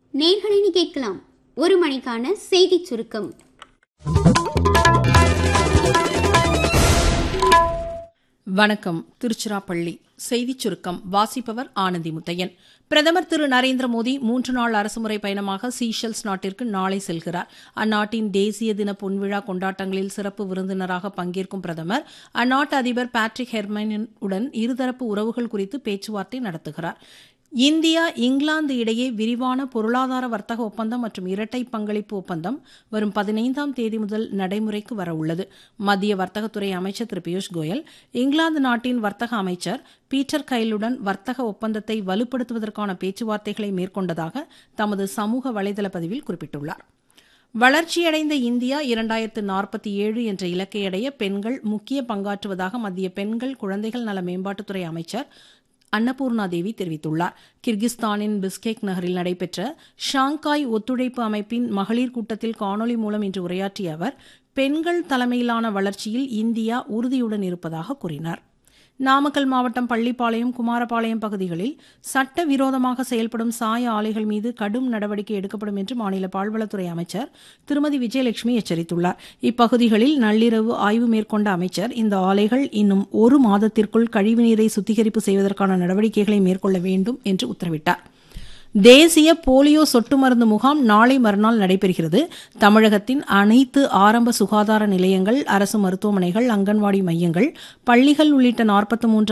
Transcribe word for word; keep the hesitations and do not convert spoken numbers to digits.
நேர்களினி கேட்கலாம் ஒரு மணிக்கான செய்தி சுருக்கம். வணக்கம். திருச்சிராப்பள்ளி செய்திச் சுருக்கம் வாசிப்பவர் ஆனந்தி முத்தையன். பிரதமர் திரு நரேந்திர மோடி மூன்று நாள் அரசுமுறை பயணமாக சீஷெல்ஸ் நாட்டிற்கு நாளை செல்கிறார். அந்நாட்டின் தேசிய தின பொன்விழா கொண்டாட்டங்களில் சிறப்பு விருந்தினராக பங்கேற்கும் பிரதமர் அந்நாட்டு அதிபர் பேட்ரிக் ஹெர்மன் உடன் இருதரப்பு உறவுகள் குறித்து பேச்சுவார்த்தை நடத்துகிறார். இந்தியா இங்கிலாந்து இடையே விரிவான பொருளாதார வர்த்தக ஒப்பந்தம் மற்றும் இரட்டை பங்களிப்பு ஒப்பந்தம் வரும் பதினைந்தாம் தேதி முதல் நடைமுறைக்கு வரவுள்ளது. மத்திய வர்த்தகத்துறை அமைச்சர் திரு பியூஷ் கோயல் இங்கிலாந்து நாட்டின் வர்த்தக அமைச்சர் பீட்டர் கைலுடன் வர்த்தக ஒப்பந்தத்தை வலுப்படுத்துவதற்கான பேச்சுவார்த்தைகளை மேற்கொண்டதாக தமது சமூக வலைதள பதிவில் குறிப்பிட்டுள்ளார். வளர்ச்சியடைந்த இந்தியா இரண்டாயிரத்து நாற்பத்தி ஏழு என்ற இலக்கை அடைய பெண்கள் முக்கிய பங்காற்றுவதாக மத்திய பெண்கள் குழந்தைகள் நல மேம்பாட்டுத்துறை அமைச்சர் அன்னபூர்ணா தேவி தெரிவித்துள்ளார். கிர்கிஸ்தானின் பிஸ்கெக் நகரில் நடைபெற்ற ஷாங்காய் ஒத்துழைப்பு அமைப்பின் மகளிர் கூட்டத்தில் காணொலி மூலம் இன்று உரையாற்றிய அவர் பெண்கள் தலைமையிலான வளர்ச்சியில் இந்தியா உறுதியுடன் இருப்பதாக கூறினார். நாமக்கல் மாவட்டம் பள்ளிப்பாளையம், குமாரபாளையம் பகுதிகளில் சட்டவிரோதமாக செயல்படும் சாய ஆலைகள் மீது கடும் நடவடிக்கை எடுக்கப்படும் என்று மாநில பால்வளத்துறை அமைச்சர் திருமதி விஜயலட்சுமி எச்சரித்துள்ளார். இப்பகுதிகளில் நள்ளிரவு ஆய்வு மேற்கொண்ட அமைச்சர் இந்த ஆலைகள் இன்னும் ஒரு மாதத்திற்குள் கழிவுநீரை சுத்திகரிப்பு செய்வதற்கான நடவடிக்கைகளை மேற்கொள்ள வேண்டும் என்று உத்தரவிட்டார். தேசிய போலியோ சொட்டு மருந்து முகாம் நாளை மறுநாள் நடைபெறுகிறது. தமிழகத்தின் அனைத்து ஆரம்ப சுகாதார நிலையங்கள், அரசு மருத்துவமனைகள், அங்கன்வாடி மையங்கள், பள்ளிகள் உள்ளிட்ட நாற்பத்தி மூன்று